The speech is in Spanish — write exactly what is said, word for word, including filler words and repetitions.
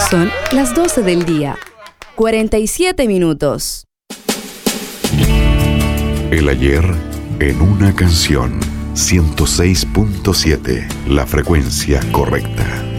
Son las doce del día, cuarenta y siete minutos. El ayer en una canción. ciento seis punto siete, la frecuencia correcta.